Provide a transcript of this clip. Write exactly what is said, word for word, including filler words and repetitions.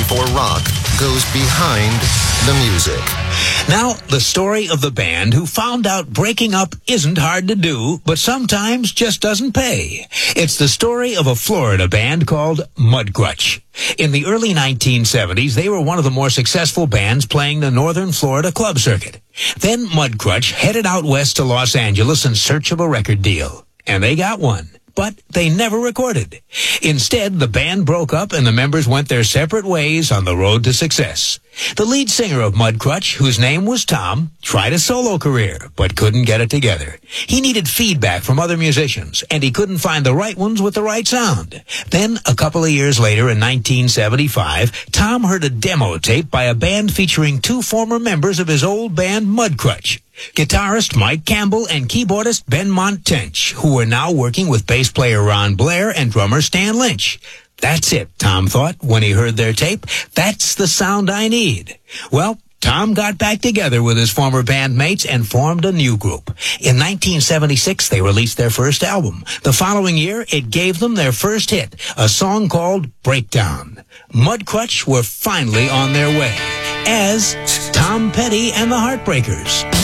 for rock goes behind the music. Now, the story of the band who found out breaking up isn't hard to do, but sometimes just doesn't pay. It's the story of a Florida band called Mudcrutch. In the early nineteen seventies, they were one of the more successful bands playing the Northern Florida club circuit. Then Mudcrutch headed out west to Los Angeles in search of a record deal. And they got one. But they never recorded. Instead, the band broke up and the members went their separate ways on the road to success. The lead singer of Mudcrutch, whose name was Tom, tried a solo career, but couldn't get it together. He needed feedback from other musicians, and he couldn't find the right ones with the right sound. Then, a couple of years later, in nineteen seventy-five, Tom heard a demo tape by a band featuring two former members of his old band, Mudcrutch. Guitarist Mike Campbell and keyboardist Ben Montench, who were now working with bass player Ron Blair and drummer Stan Lynch. That's it, Tom thought, when he heard their tape. That's the sound I need. Well, Tom got back together with his former bandmates and formed a new group. In nineteen seventy-six, they released their first album. The following year, it gave them their first hit, a song called Breakdown. Mudcrutch were finally on their way as Tom Petty and the Heartbreakers.